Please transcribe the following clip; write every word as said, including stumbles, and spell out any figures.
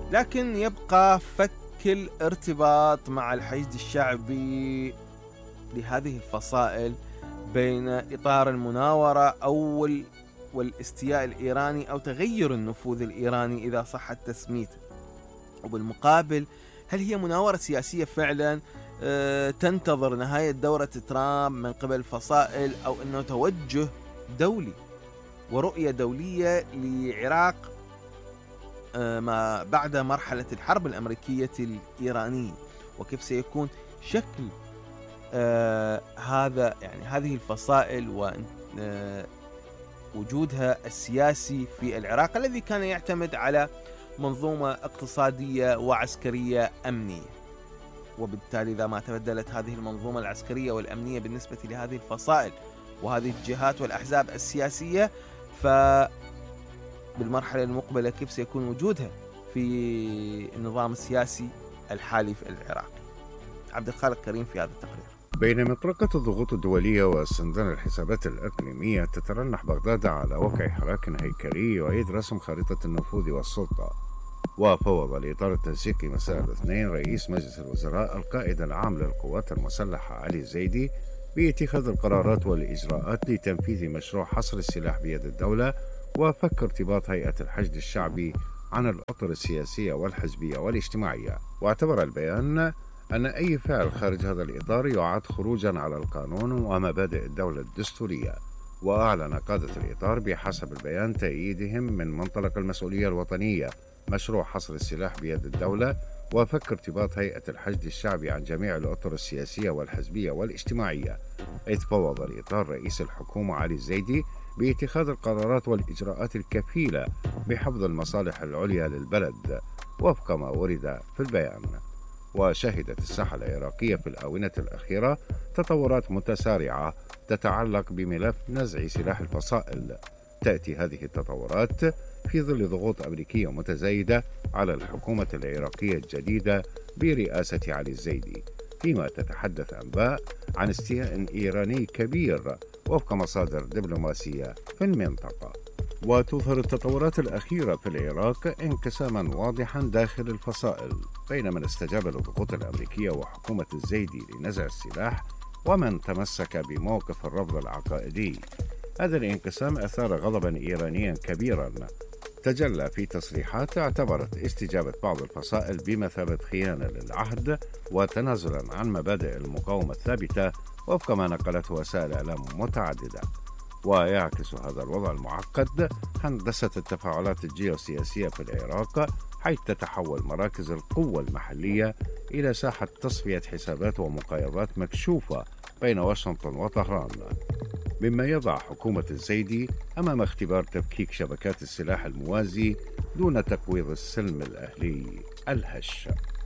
لكن يبقى فك الارتباط مع الحشد الشعبي لهذه الفصائل بين إطار المناورة أو ال- والاستياء الإيراني أو تغير النفوذ الإيراني إذا صح التسمية. وبالمقابل، هل هي مناورة سياسية فعلا آه، تنتظر نهاية دورة ترامب من قبل الفصائل، أو أنه توجه دولي ورؤية دولية لعراق آه، ما بعد مرحلة الحرب الأمريكية الإيرانية، وكيف سيكون شكل آه هذا يعني هذه الفصائل ووجودها السياسي في العراق الذي كان يعتمد على منظومة اقتصادية وعسكرية أمنية. وبالتالي إذا ما تبدلت هذه المنظومة العسكرية والأمنية بالنسبة لهذه الفصائل وهذه الجهات والأحزاب السياسية، فبالمرحلة المقبلة كيف سيكون وجودها في النظام السياسي الحالي في العراق؟ عبد الخالق كريم في هذا التقرير. بين مطرقة الضغوط الدولية وسندان الحسابات الإقليمية، تترنح بغداد على وقع حراك هيكلي يعيد رسم خريطة النفوذ والسلطة. وفوض الإطار التنسيقي مساء الاثنين رئيس مجلس الوزراء القائد العام للقوات المسلحة علي الزيدي باتخاذ القرارات والإجراءات لتنفيذ مشروع حصر السلاح بيد الدولة وفك ارتباط هيئة الحشد الشعبي عن الأطر السياسية والحزبية والاجتماعية. واعتبر البيان أن أي فعل خارج هذا الإطار يعد خروجا على القانون ومبادئ الدولة الدستورية. وأعلن قادة الإطار بحسب البيان تأييدهم من منطلق المسؤولية الوطنية مشروع حصر السلاح بيد الدولة وفك ارتباط هيئة الحشد الشعبي عن جميع الأطر السياسية والحزبية والاجتماعية. إذ فوض الإطار رئيس الحكومة علي الزيدي باتخاذ القرارات والإجراءات الكفيلة بحفظ المصالح العليا للبلد وفق ما ورد في البيان. وشهدت الساحة العراقية في الآونة الأخيرة تطورات متسارعة تتعلق بملف نزع سلاح الفصائل. تأتي هذه التطورات في ظل ضغوط أمريكية متزايدة على الحكومة العراقية الجديدة برئاسة علي الزيدي، فيما تتحدث أنباء عن استياء إيراني كبير وفق مصادر دبلوماسية في المنطقة. وتظهر التطورات الأخيرة في العراق انقساما واضحا داخل الفصائل بين من استجاب للضغوط الأمريكية وحكومة الزيدي لنزع السلاح ومن تمسك بموقف الرفض العقائدي. هذا الانقسام أثار غضبا إيرانيا كبيرا تجلى في تصريحات اعتبرت استجابة بعض الفصائل بمثابة خيانة للعهد وتنازلا عن مبادئ المقاومة الثابتة وفق ما نقلته وسائل إعلام متعددة. ويعكس هذا الوضع المعقد هندسة التفاعلات الجيوسياسية في العراق، حيث تتحول مراكز القوة المحلية إلى ساحة تصفية حسابات ومقايضات مكشوفة بين واشنطن وطهران، مما يضع حكومة الزيدي أمام اختبار تفكيك شبكات السلاح الموازي دون تقويض السلم الأهلي الهش.